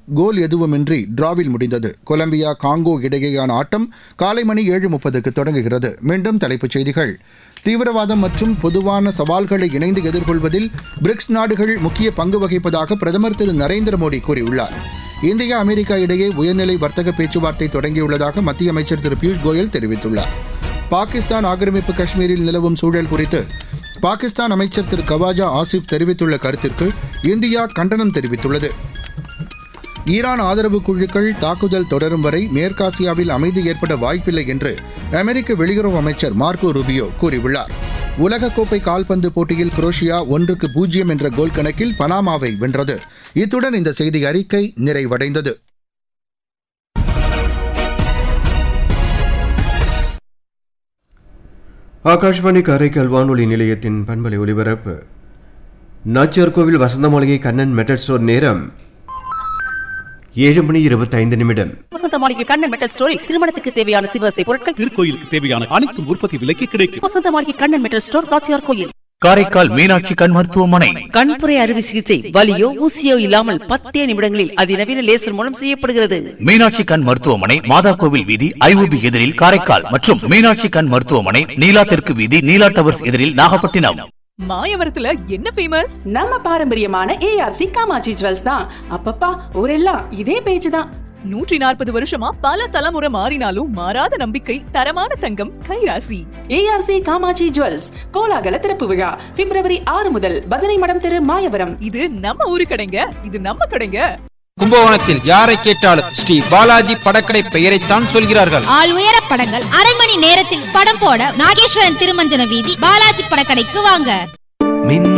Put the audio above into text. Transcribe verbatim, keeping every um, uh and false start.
கோல் எதுவுமின்றி டிராவில் முடிந்தது. Colombia Congo இடையேயான ஆட்டம் காலை மணி ஏழு முப்பதுக்கு தொடங்குகிறது. மீண்டும் தலைப்புச் செய்திகள். தீவிரவாதம் மற்றும் பொதுவான சவால்களை இணைந்து எதிர்கொள்வதில் பிரிக்ஸ் நாடுகள் முக்கிய பங்கு வகிப்பதாக பிரதமர் திரு நரேந்திர மோடி கூறியுள்ளார். இந்தியா அமெரிக்கா இடையே உயர்நிலை வர்த்தக பேச்சுவார்த்தை தொடங்கியுள்ளதாக மத்திய அமைச்சர் திரு பியூஷ் கோயல் தெரிவித்துள்ளார். பாகிஸ்தான் ஆக்கிரமிப்பு காஷ்மீரில் நிலவும் சூழல் குறித்து பாகிஸ்தான் அமைச்சர் திரு கவாஜா ஆசிப் தெரிவித்துள்ள கருத்திற்கு இந்தியா கண்டனம் தெரிவித்துள்ளது. ஈரான் ஆதரவு குழுக்கள் தாக்குதல் தொடரும் வரை மேற்காசியாவில் அமைதி ஏற்பட வாய்ப்பில்லை என்று அமெரிக்க வெளியுறவு அமைச்சர் மார்க்கோ ரூபியோ கூறியுள்ளார். உலகக்கோப்பை கால்பந்து போட்டியில் குரோஷியா ஒன்றுக்கு பூஜ்ஜியம் என்ற கோல் கணக்கில் பனாமாவை வென்றது. இத்துடன் இந்த செய்தி அறிக்கை நிறைவடைந்தது. ஆகாஷ்வாணி காரைக்கால் வானொலி நிலையத்தின் பண்பலை ஒலிபரப்பு. நாச்சியார் கோவில் வசந்த மாளிகை கண்ணன் மெட்டல் ஸ்டோர் நேரம் ஏழு மணி இருபத்தி ஐந்து நிமிடம். வசந்த மாளிகை கண்ணன் மெட்டல் ஸ்டோரில் திருமணத்துக்கு தேவையான சிவசை பொருட்கள், திருக்கோயிலுக்கு தேவையான அனைத்து உற்பத்தி விலைக்கு கிடைக்கும். வசந்த மாளிகை கண்ணன் மெட்டல் ஸ்டோர், நாச்சியார் கோயில். காரைக்கால் மீனாட்சி கண் மருத்துவமனை. கண்புரை அறுவை சிகிச்சை வலியோ ஊசியோ இல்லாமல் பத்தே நிமிடங்களில் அதிநவீன லேசர் மூலம் செய்யப்படுகிறது. மீனாட்சி கண் மருத்துவமனை மாதா கோவில் வீதி ஐஓபி எதிரில் காரைக்கால் மற்றும் மீனாட்சி கண் மருத்துவமனை நீலா தெற்கு வீதி நீலா டவர்ஸ் எதிரில் நாகப்பட்டினம். மாயவரத்துல என்ன ஃபேமஸ்? நம்ம பாரம்பரியமான ஏஆர்சி காமாட்சி ஜுவல்ஸ் தான். அப்பப்பா ஊரெல்லாம் இதே பேச்சு தான். நூற்றி நாற்பது வருஷமா பல தலைமுறை மாறினாலும் மாறாத நம்பிக்கை, தரமான தங்கம், கைராசி. ஏஆர்சி காமாட்சி ஜுவல்ஸ் கோலாகல திறப்பு விழா பிப்ரவரி ஆறு முதல் பஜனை மடம் தெரு, மாயவரம். இது நம்ம ஊரு கடைங்க, இது நம்ம கடைங்க. கும்பகோணத்தில் யாரை கேட்டாலும் ஸ்ரீ பாலாஜி படக்கடை பெயரைத்தான் சொல்கிறார்கள். ஆள் உயர படங்கள் அரை மணி நேரத்தில் படம் போட நாகேஸ்வரன் திருமஞ்சன வீதி பாலாஜி படக்கடைக்கு வாங்க.